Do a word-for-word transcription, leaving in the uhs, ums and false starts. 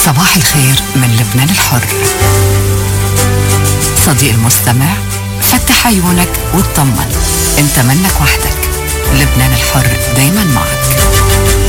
صباح الخير من لبنان الحر. صديق المستمع، فتح عيونك واطمن، انت منك وحدك. لبنان الحر دايما معك.